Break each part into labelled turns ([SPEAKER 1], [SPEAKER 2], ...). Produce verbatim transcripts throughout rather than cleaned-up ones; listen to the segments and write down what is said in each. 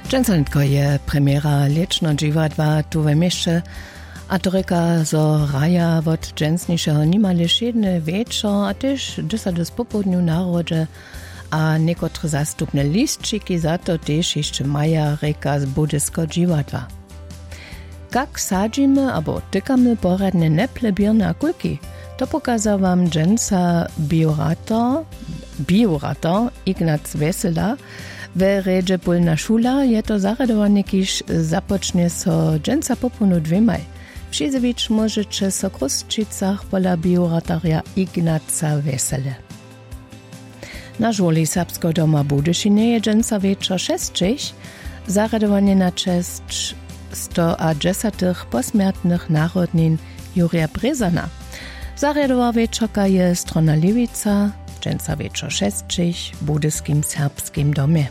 [SPEAKER 1] Dżęsanko je premiera lieczno dziwadła tu we mieście, a to reka zo raja wot dżęsnišeho nimale šedne wieczor, a też dysa do popołudniu narodzie, a niekotre zastupne listčiki za to też jeszcze maja reka z budysko dziwadła. Jak sadzimy albo tykamy poradne neplebirne kulki, to pokazał wam dżęsa biorator, biorator Ignac Wesela. W redzie Polna Szula je to zaradowanie, kiż zapocznie so dżęsa popunu dwemaj. Przyzewicz możecie so Krusčicach pola biorataria Ignaca Wesele. Na żoli Serbsko doma Budyšinie je dżęsa wieczor šestčich, zaradowanie na čest sto a dziesiętych posmiertnych narodnin Jurija Brezana. Zaradowa wieczorka je strona Lewica, dżęsa wieczor šestčich w budyskim serbskim domie.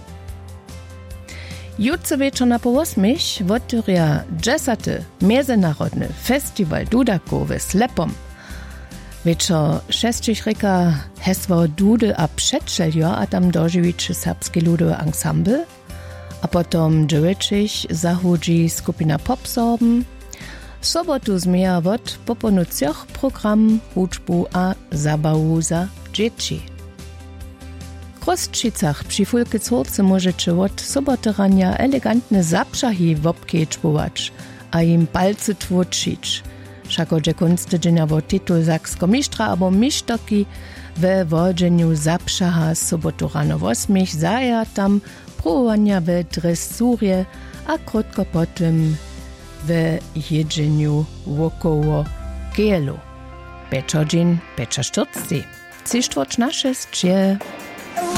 [SPEAKER 1] Jutce wieczor na po osmich wotyrja dziesiąty Międzynarodny Festiwal Dudaku w Slepom. Wieczor šestčich reka hesło Dudy a Przedszeljo, a tam dożywiczy serbski ludowy ensemble, a potom dziewięćich zahudzi skupina Popsorben. Sobotu zmieja wot poponucjoch program, hudźbu a zabawu za dzieci. W Krusčicach przy Fulkicowce możecie od soboty rania elegantne zapszahi wobkiečbować, a im palce tłoczyć. Wszakodzie kunste dzienia wo tytuł sakskomistra albo misztoki we wodzeniu zapszaha sobotu rano w osmich zaja tam próbowania w dresurje, a krótko potem w jedzeniu wokoło gelu. Beczodzin, becza szturcty. Cisztwoč na šest je